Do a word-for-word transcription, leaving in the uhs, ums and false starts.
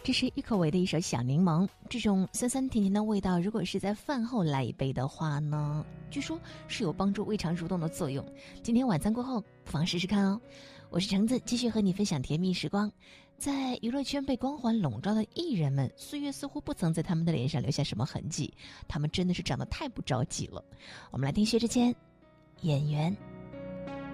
这是郁可唯的一首小柠檬，这种酸酸甜甜的味道，如果是在饭后来一杯的话呢，据说是有帮助胃肠蠕动的作用。今天晚餐过后不妨试试看哦。我是橙子，继续和你分享甜蜜时光。在娱乐圈被光环笼罩的艺人们，岁月似乎不曾在他们的脸上留下什么痕迹，他们真的是长得太不着急了。我们来听薛之谦，演员。